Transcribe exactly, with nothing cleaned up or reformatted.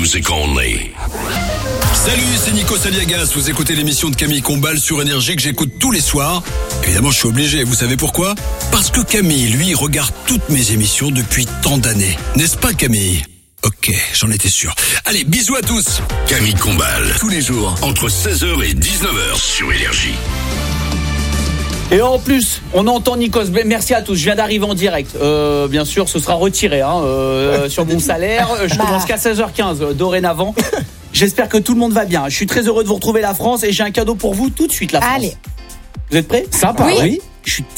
music only. Salut, c'est Nico Saliagas. Vous écoutez l'émission de Camille Combal sur Énergie que j'écoute tous les soirs. Évidemment, je suis obligé. Vous savez pourquoi ? Parce que Camille, lui, regarde toutes mes émissions depuis tant d'années. N'est-ce pas, Camille ? Ok, j'en étais sûr. Allez, bisous à tous. Camille Combal, tous les jours, entre seize heures et dix-neuf heures sur Énergie. Et en plus, on entend Nikos. Merci à tous. Je viens d'arriver en direct. Euh, bien sûr, ce sera retiré hein, euh, sur mon salaire. Je commence qu'à seize heures quinze dorénavant. J'espère que tout le monde va bien. Je suis très heureux de vous retrouver la France et j'ai un cadeau pour vous tout de suite, la France. Allez. Vous êtes prêts ? Sympa, oui. oui. Je suis